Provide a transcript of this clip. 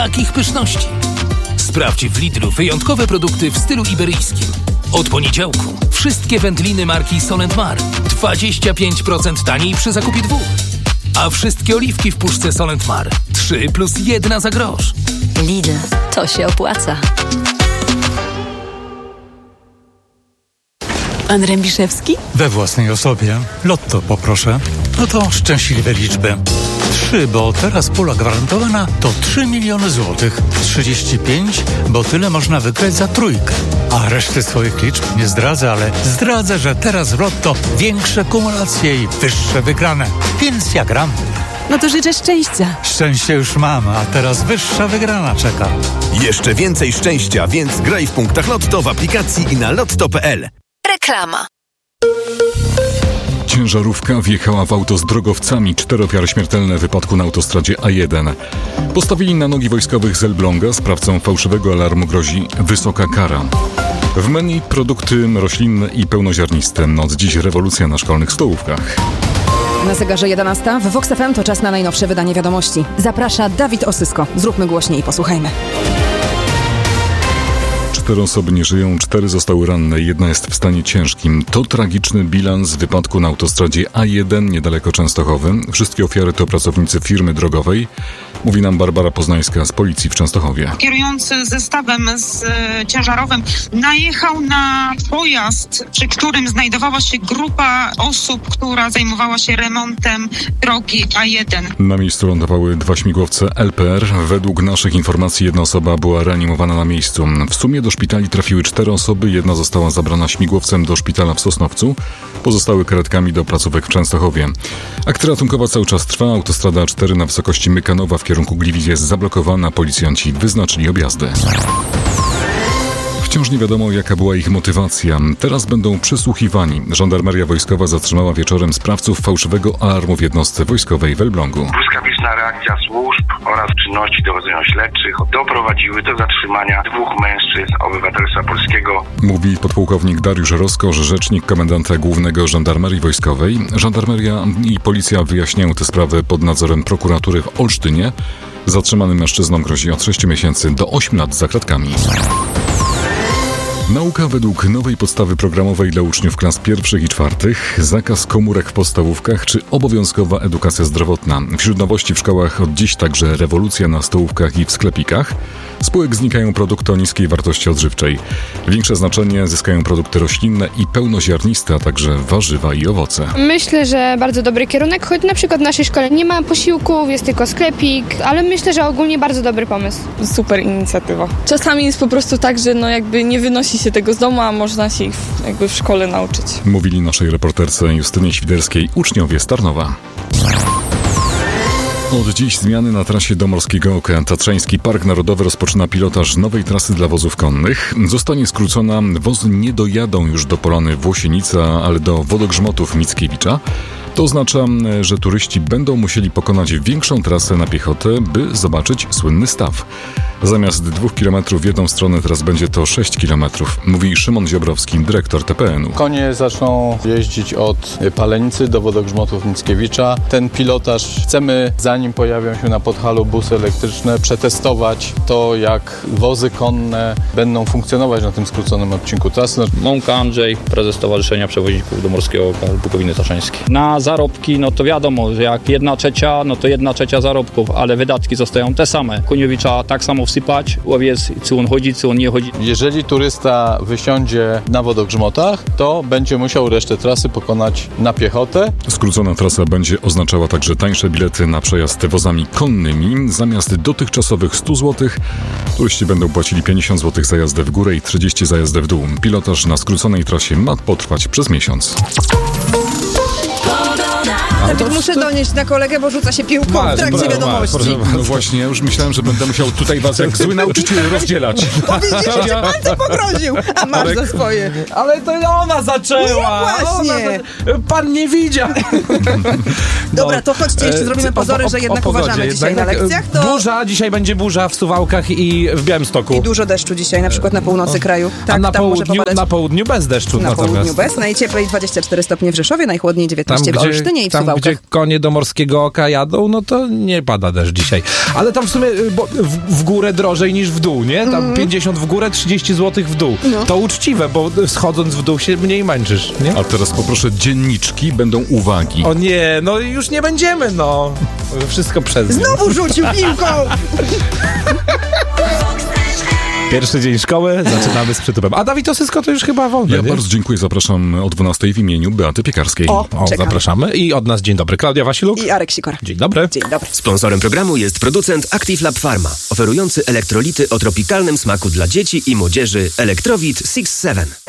takich pyszności. Sprawdź w Lidlu wyjątkowe produkty w stylu iberyjskim. Od poniedziałku wszystkie wędliny marki Solent Mar 25% taniej przy zakupie 2. A wszystkie oliwki w puszce Solent Mar 3 plus 1 za grosz. Lidl, to się opłaca. Pan Rębiszewski? We własnej osobie. Lotto poproszę. No to szczęśliwe liczby. 3, bo teraz pula gwarantowana to 3 miliony złotych. 35, bo tyle można wygrać za trójkę. A reszty swoich liczb nie zdradzę, ale zdradzę, że teraz w Lotto większe kumulacje i wyższe wygrane. Więc ja gram. No to życzę szczęścia. Szczęście już mam, a teraz wyższa wygrana czeka. Jeszcze więcej szczęścia, więc graj w punktach Lotto w aplikacji i na lotto.pl. Reklama. Ciężarówka wjechała w auto z drogowcami. 4 ofiary śmiertelne w wypadku na autostradzie A1. Postawili na nogi wojskowych z Elbląga. Sprawcom fałszywego alarmu grozi wysoka kara. W menu produkty roślinne i pełnoziarniste. Od dziś rewolucja na szkolnych stołówkach. Na zegarze 11 w Vox FM to czas na najnowsze wydanie wiadomości. Zaprasza Dawid Osysko. Zróbmy głośniej i posłuchajmy. 4 osoby nie żyją, 4 zostały ranne, 1 jest w stanie ciężkim. To tragiczny bilans wypadku na autostradzie A1 niedaleko Częstochowy. Wszystkie ofiary to pracownicy firmy drogowej. Mówi nam Barbara Poznańska z policji w Częstochowie. Kierujący zestawem ciężarowym najechał na pojazd, przy którym znajdowała się grupa osób, która zajmowała się remontem drogi A1. Na miejscu lądowały 2 śmigłowce LPR. Według naszych informacji 1 osoba była reanimowana na miejscu. W sumie do szpitali trafiły 4 osoby, 1 została zabrana śmigłowcem do szpitala w Sosnowcu, pozostałe karetkami do placówek w Częstochowie. Akcja ratunkowa cały czas trwa. Autostrada 4 na wysokości Mykanowa w kierunku Gliwic jest zablokowana. Policjanci wyznaczyli objazdy. Wciąż nie wiadomo, jaka była ich motywacja. Teraz będą przesłuchiwani. Żandarmeria wojskowa zatrzymała wieczorem sprawców fałszywego alarmu w jednostce wojskowej w Elblągu. Błyskawiczna reakcja służb oraz czynności dochodzeniośledczych doprowadziły do zatrzymania 2 mężczyzn obywatelstwa polskiego. Mówi podpułkownik Dariusz Roskosz, rzecznik komendanta głównego Żandarmerii Wojskowej. Żandarmeria i policja wyjaśniają tę sprawę pod nadzorem prokuratury w Olsztynie. Zatrzymanym mężczyznom grozi od 6 miesięcy do 8 lat za kratkami. Nauka według nowej podstawy programowej dla uczniów klas 1. i 4, zakaz komórek w podstawówkach czy obowiązkowa edukacja zdrowotna. Wśród nowości w szkołach od dziś także rewolucja na stołówkach i w sklepikach. Z półek znikają produkty o niskiej wartości odżywczej. Większe znaczenie zyskają produkty roślinne i pełnoziarniste, a także warzywa i owoce. Myślę, że bardzo dobry kierunek, choć na przykład w naszej szkole nie ma posiłków, jest tylko sklepik, ale myślę, że ogólnie bardzo dobry pomysł. Super inicjatywa. Czasami jest po prostu tak, że jakby nie wynosi się tego z domu, a można się ich jakby w szkole nauczyć. Mówili naszej reporterce Justynie Świderskiej uczniowie z Tarnowa. Od dziś zmiany na trasie do Morskiego Oka. Tatrzański Park Narodowy rozpoczyna pilotaż nowej trasy dla wozów konnych. Zostanie skrócona. Wozy nie dojadą już do Polany Włosienica, ale do wodogrzmotów Mickiewicza. To oznacza, że turyści będą musieli pokonać większą trasę na piechotę, by zobaczyć słynny staw. Zamiast 2 km w jedną stronę teraz będzie to 6 km, mówi Szymon Ziobrowski, dyrektor TPN-u. Konie zaczną jeździć od Palenicy do wodogrzmotów Mickiewicza. Ten pilotaż chcemy, zanim pojawią się na Podhalu busy elektryczne, przetestować to, jak wozy konne będą funkcjonować na tym skróconym odcinku trasy. Mąka Andrzej, prezes Stowarzyszenia Przewoźników do Morskiego Oka Bukowiny Tatrzańskiej. Na zarobki, no to wiadomo, że jak 1/3, no to 1/3 zarobków, ale wydatki zostają te same. Koniowicza tak samo wsypać, łowiec, czy on chodzi, czy on nie chodzi. Jeżeli turysta wysiądzie na wodogrzmotach, to będzie musiał resztę trasy pokonać na piechotę. Skrócona trasa będzie oznaczała także tańsze bilety na przejazd wozami konnymi. Zamiast dotychczasowych 100 zł, turyści będą płacili 50 zł za jazdę w górę i 30 za jazdę w dół. Pilotaż na skróconej trasie ma potrwać przez miesiąc. Muszę donieść na kolegę, bo rzuca się piłką w trakcie wiadomości. No właśnie, ja już myślałem, że będę musiał tutaj was jak zły nauczyciel rozdzielać. Bo widzisz, że palcem pogroził, a masz za swoje. Ale to ona zaczęła! No właśnie. Pan nie widział! Dobra, to chodźcie, jeszcze zrobimy pozory, że jednak uważamy dzisiaj na lekcjach. Burza, dzisiaj będzie burza w Suwałkach i w Białymstoku. I dużo deszczu dzisiaj, na przykład na północy kraju. Tak, na południu bez deszczu. Na południu bez, najcieplej 24 stopnie w Rzeszowie, najchłodniej 19 w Olsztynie i w Suwałkach Suwałkach. gdzie konie do Morskiego Oka jadą, no to nie pada deszcz dzisiaj. Ale tam w sumie w górę drożej niż w dół, nie? Tam 50 w górę, 30 zł w dół. No. To uczciwe, bo schodząc w dół się mniej męczysz, nie? A teraz poproszę dzienniczki, będą uwagi. O nie, no już nie będziemy, no. Wszystko przez nie. Znowu rzucił piłką! Pierwszy dzień szkoły, zaczynamy z przytupem. A Dawid Osysko to już chyba wolny, Ja nie? bardzo dziękuję, zapraszam o 12 w imieniu Beaty Piekarskiej. O, czekam. Zapraszamy. I od nas dzień dobry. Klaudia Wasiluk. I Arek Sikora. Dzień dobry. Dzień dobry. Sponsorem programu jest producent Active Lab Pharma, oferujący elektrolity o tropikalnym smaku dla dzieci i młodzieży Electrowit 6-7.